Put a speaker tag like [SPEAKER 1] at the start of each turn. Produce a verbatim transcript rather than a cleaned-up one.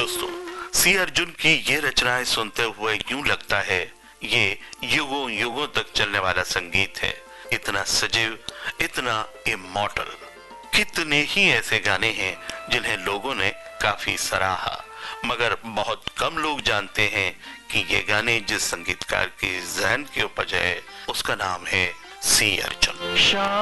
[SPEAKER 1] दोस्तों, सी अर्जुन की ये रचनाएं सुनते हुए यूं लगता है ये युगों युगों तक चलने वाला संगीत है। इतना सजीव, इतना इमॉर्टल। कितने ही ऐसे गाने हैं जिन्हें लोगों ने काफी सराहा, मगर बहुत कम लोग जानते हैं कि ये गाने जिस संगीतकार के जहन की उपज है उसका नाम है सी अर्जुन।